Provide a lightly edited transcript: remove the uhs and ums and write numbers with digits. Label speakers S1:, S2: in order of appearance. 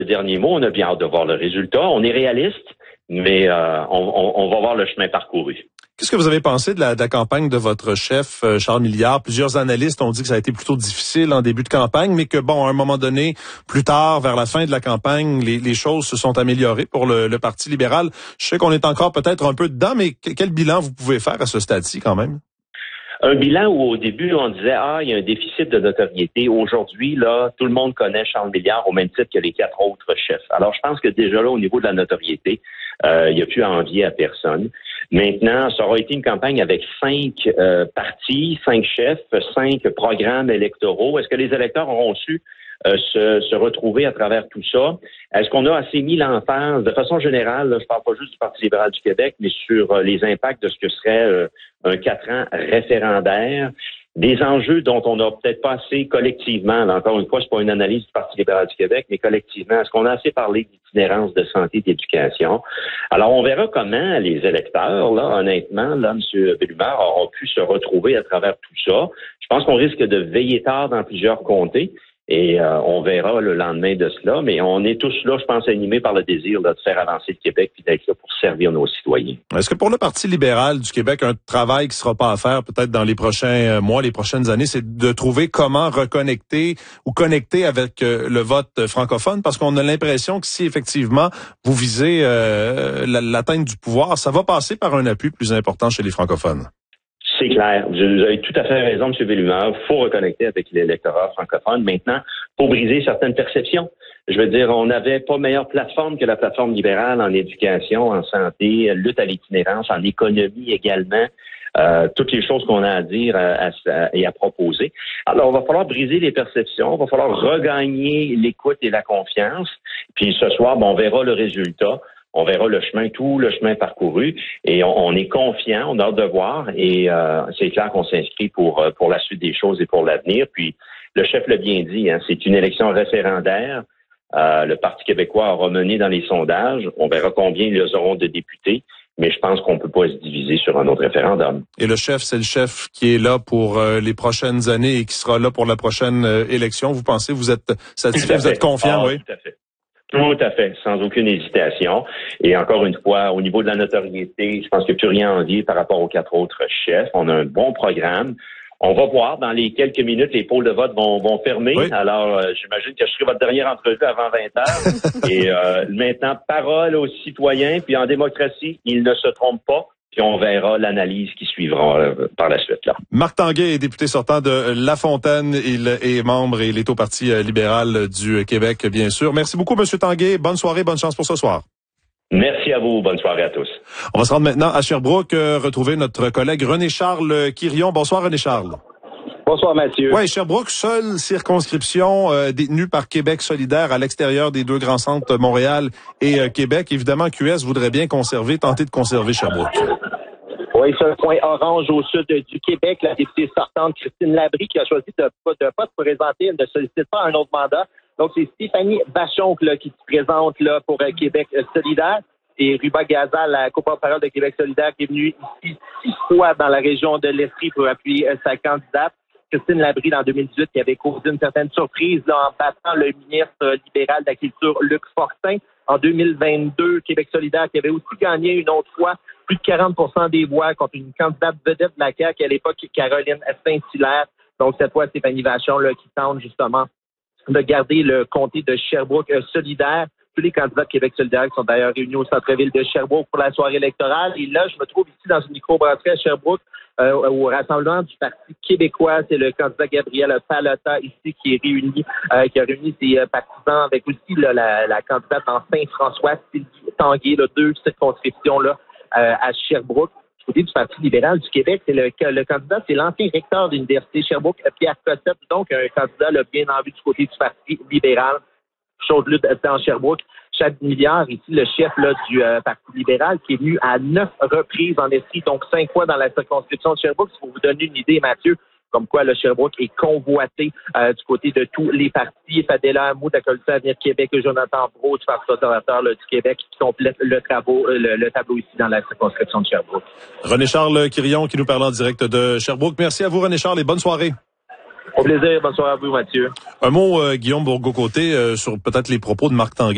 S1: le dernier mot. On a bien hâte de voir le résultat. On est réaliste, mais on va voir le chemin parcouru.
S2: Qu'est-ce que vous avez pensé de la campagne de votre chef, Charles Milliard? Plusieurs analystes ont dit que ça a été plutôt difficile en début de campagne, mais que bon, à un moment donné, plus tard, vers la fin de la campagne, les choses se sont améliorées pour le Parti libéral. Je sais qu'on est encore peut-être un peu dedans, mais quel bilan vous pouvez faire à ce stade-ci quand même?
S1: Un bilan où au début, on disait, il y a un déficit de notoriété. Aujourd'hui, là, tout le monde connaît Charles Milliard au même titre que les 4 autres chefs. Alors, je pense que déjà là, au niveau de la notoriété, il n'y a plus à envier à personne. Maintenant, ça aura été une campagne avec 5 partis, 5 chefs, 5 programmes électoraux. Est-ce que les électeurs auront su se retrouver à travers tout ça? Est-ce qu'on a assez mis l'emphase, de façon générale, là, je parle pas juste du Parti libéral du Québec, mais sur les impacts de ce que serait un 4 ans référendaire, des enjeux dont on n'a peut-être pas assez collectivement, là, encore une fois, c'est pas une analyse du Parti libéral du Québec, mais collectivement, est-ce qu'on a assez parlé d'itinérance de santé et d'éducation? Alors, on verra comment les électeurs, là, honnêtement, là, M. Bellumeur aura pu se retrouver à travers tout ça. Je pense qu'on risque de veiller tard dans plusieurs comtés. Et on verra le lendemain de cela, mais on est tous là, je pense, animés par le désir là, de faire avancer le Québec puis d'être là pour servir nos citoyens.
S2: Est-ce que pour le Parti libéral du Québec, un travail qui sera pas à faire peut-être dans les prochains mois, les prochaines années, c'est de trouver comment reconnecter ou connecter avec le vote francophone? Parce qu'on a l'impression que si effectivement vous visez l'atteinte du pouvoir, ça va passer par un appui plus important chez les francophones.
S1: C'est clair. Vous avez tout à fait raison, M. Bellumeur. Il faut reconnecter avec l'électorat francophone. Maintenant, pour briser certaines perceptions. Je veux dire, on n'avait pas meilleure plateforme que la plateforme libérale en éducation, en santé, lutte à l'itinérance, en économie également. Toutes les choses qu'on a à dire et à proposer. Alors, il va falloir briser les perceptions, il va falloir regagner l'écoute et la confiance. Puis ce soir, on verra le résultat. On verra tout le chemin parcouru et on est confiant, on a hâte de voir et c'est clair qu'on s'inscrit pour la suite des choses et pour l'avenir. Puis le chef l'a bien dit, c'est une élection référendaire. Le Parti québécois aura mené dans les sondages. On verra combien ils auront de députés, mais je pense qu'on peut pas se diviser sur un autre référendum.
S2: Et le chef, c'est le chef qui est là pour les prochaines années et qui sera là pour la prochaine élection. Vous pensez, vous êtes satisfait, vous êtes confiant, oui?
S1: Tout à fait. Tout à fait, sans aucune hésitation. Et encore une fois, au niveau de la notoriété, je pense qu'il n'y a plus rien à envier par rapport aux 4 autres chefs. On a un bon programme. On va voir, dans les quelques minutes, les pôles de vote vont fermer. Oui. Alors, j'imagine que je serai votre dernière entrevue avant 20 heures. Et maintenant, parole aux citoyens. Puis en démocratie, ils ne se trompent pas. Puis on verra l'analyse qui suivra par la suite. Là.
S2: Marc Tanguay est député sortant de La Fontaine. Il est membre et il est au Parti libéral du Québec, bien sûr. Merci beaucoup, M. Tanguay. Bonne soirée, bonne chance pour ce soir.
S1: Merci à vous. Bonne soirée à tous.
S2: On va se rendre maintenant à Sherbrooke, retrouver notre collègue René-Charles Quirion. Bonsoir, René-Charles.
S3: Bonsoir, Mathieu.
S2: Oui, Sherbrooke, seule circonscription détenue par Québec solidaire à l'extérieur des 2 grands centres, Montréal et Québec. Évidemment, QS voudrait bien tenter de conserver Sherbrooke.
S3: Oui, c'est un point orange au sud du Québec. La députée sortante, Christine Labrie, qui a choisi de pas se présenter, elle ne sollicite pas un autre mandat. Donc, c'est Stéphanie Bachon là, qui se présente là, pour Québec solidaire. Et Ruba Gaza, la co-porte-parole de Québec solidaire, qui est venue ici 6 fois dans la région de l'Estrie pour appuyer sa candidate. Christine Labrie, en 2018, qui avait causé une certaine surprise là, en battant le ministre libéral de la Culture, Luc Fortin. En 2022, Québec solidaire, qui avait aussi gagné une autre fois plus de 40% des voix contre une candidate vedette de la CAQ à l'époque, Caroline Saint-Hilaire. Donc, cette fois, Stéphanie Vachon là, qui tente justement de garder le comté de Sherbrooke solidaire. Tous les candidats de Québec solidaire qui sont d'ailleurs réunis au centre-ville de Sherbrooke pour la soirée électorale. Et là, je me trouve ici dans une microbrasserie à Sherbrooke au rassemblement du Parti québécois. C'est le candidat Gabriel Pallotta ici qui est réuni, qui a réuni ses partisans avec aussi là, la candidate en Saint-François, Sylvie Tanguay, 2 circonscriptions là, à Sherbrooke. Du côté du Parti libéral du Québec, c'est le candidat, c'est l'ancien recteur de l'Université Sherbrooke, Pierre Cossette, donc un candidat là, bien en vue du côté du Parti libéral. Chose lutte dans Sherbrooke. Chad Milliard, ici, le chef là, du Parti libéral, qui est venu à 9 reprises en Estrie, donc 5 fois dans la circonscription de Sherbrooke. Pour vous donner une idée, Mathieu, comme quoi le Sherbrooke est convoité du côté de tous les partis. Fadela Hamou de la Coalition Avenir Québec et Jonathan Brault du Parti conservateur du Québec qui complètent le tableau ici dans la circonscription de Sherbrooke.
S2: René-Charles Quirion qui nous parle en direct de Sherbrooke. Merci à vous, René-Charles, et bonne soirée.
S3: Au plaisir. Bonne soirée à vous, Mathieu.
S2: Un mot, Guillaume Bourgault-Côté, sur peut-être les propos de Marc Tanguay.